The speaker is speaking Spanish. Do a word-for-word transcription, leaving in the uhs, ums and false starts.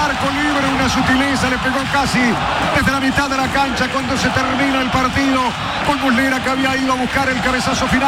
arco libre, una sutileza, le pegó casi desde la mitad de la cancha cuando se termina el partido con Muslera, que había ido a buscar el cabezazo final.